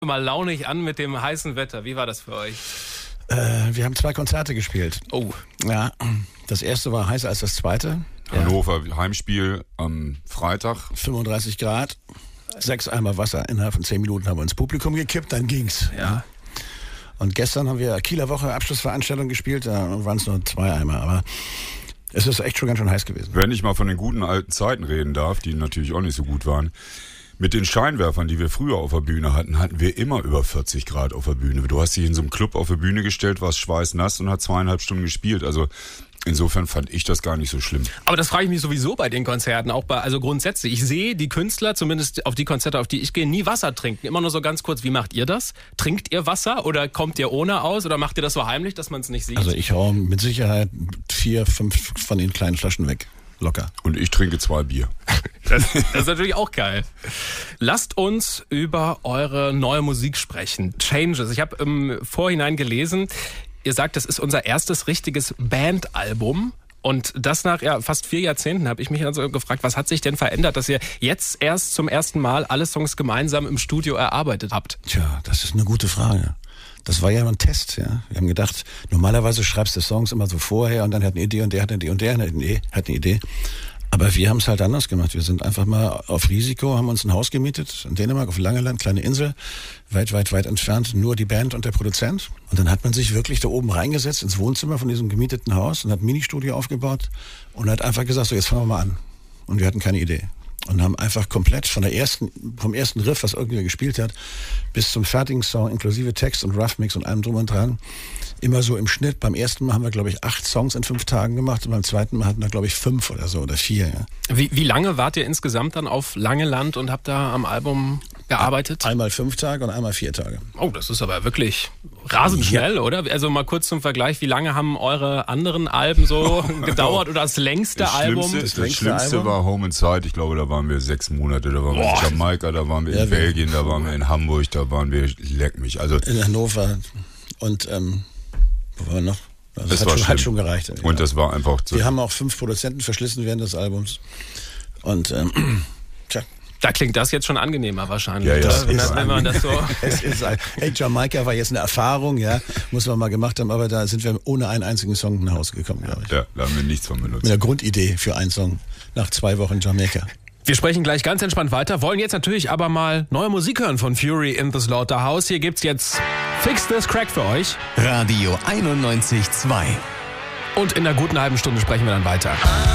Mal launig an mit dem heißen Wetter. Wie war das für euch? Wir haben 2 Konzerte gespielt. Oh. Ja, das erste war heißer als das zweite. Hannover, Heimspiel am Freitag. 35 Grad, 6 Eimer Wasser. Innerhalb von 10 Minuten haben wir ins Publikum gekippt, dann ging's. Ja. Und gestern haben wir Kieler Woche Abschlussveranstaltung gespielt, da waren es nur 2 Eimer. Aber es ist echt schon ganz schön heiß gewesen. Wenn ich mal von den guten alten Zeiten reden darf, die natürlich auch nicht so gut waren. Mit den Scheinwerfern, die wir früher auf der Bühne hatten, hatten wir immer über 40 Grad auf der Bühne. Du hast dich in so einem Club auf der Bühne gestellt, warst schweißnass und hast 2,5 Stunden gespielt. Also insofern fand ich das gar nicht so schlimm. Aber das frage ich mich sowieso bei den Konzerten, also grundsätzlich. Ich sehe die Künstler, zumindest auf die Konzerte, auf die ich gehe, nie Wasser trinken. Immer nur so ganz kurz, wie macht ihr das? Trinkt ihr Wasser oder kommt ihr ohne aus oder macht ihr das so heimlich, dass man es nicht sieht? Also ich hau mit Sicherheit 4, 5 von den kleinen Flaschen weg. Locker. Und ich trinke 2 Bier. Das ist natürlich auch geil. Lasst uns über eure neue Musik sprechen. Changes. Ich habe im Vorhinein gelesen, ihr sagt, das ist unser erstes richtiges Bandalbum. Und das nach fast 4 Jahrzehnten habe ich mich also gefragt, was hat sich denn verändert, dass ihr jetzt erst zum ersten Mal alle Songs gemeinsam im Studio erarbeitet habt? Tja, das ist eine gute Frage. Das war ja ein Test, ja. Wir haben gedacht, normalerweise schreibst du Songs immer so vorher und dann hat eine Idee und der hat eine Idee und der hat eine Idee. Aber wir haben es halt anders gemacht. Wir sind einfach mal auf Risiko, haben uns ein Haus gemietet in Dänemark, auf Langeland, kleine Insel, weit entfernt, nur die Band und der Produzent. Und dann hat man sich wirklich da oben reingesetzt ins Wohnzimmer von diesem gemieteten Haus und hat ein Ministudio aufgebaut und hat einfach gesagt, so jetzt fangen wir mal an. Und wir hatten keine Idee. Und haben einfach komplett vom ersten Riff, was irgendwer gespielt hat, bis zum fertigen Song, inklusive Text und Rough Mix und allem drum und dran, immer so im Schnitt. Beim ersten Mal haben wir, glaube ich, 8 Songs in 5 Tagen gemacht und beim zweiten Mal hatten wir, glaube ich, 5 oder so oder 4. Ja. Wie lange wart ihr insgesamt dann auf Langeland und habt da am Album gearbeitet? Einmal 5 Tage und einmal 4 Tage. Oh, das ist aber wirklich rasend schnell, oder? Also mal kurz zum Vergleich, wie lange haben eure anderen Alben so gedauert oder das längste Album? Das Schlimmste war Home Inside. Ich glaube, da waren wir 6 Monate. Da waren wir in Jamaika, da waren wir in Belgien, da waren wir in Hamburg, da waren wir, leck mich. Also in Hannover und wo waren wir noch? Also das hat schon gereicht. Ja. Und das war einfach so. Wir haben auch 5 Produzenten verschlissen während des Albums. Und tja. Da klingt das jetzt schon angenehmer wahrscheinlich, ja, oder? Wenn man das so... Es ist hey, Jamaika war jetzt eine Erfahrung, ja, muss man mal gemacht haben, aber da sind wir ohne einen einzigen Song nach Hause gekommen, glaube ich. Ja, da haben wir nichts von benutzt. Mit einer Grundidee für einen Song nach 2 Wochen Jamaika. Wir sprechen gleich ganz entspannt weiter, wollen jetzt natürlich aber mal neue Musik hören von Fury in the Slaughterhouse. Hier gibt's jetzt Fix This Crack für euch. Radio 91.2. Und in einer guten halben Stunde sprechen wir dann weiter.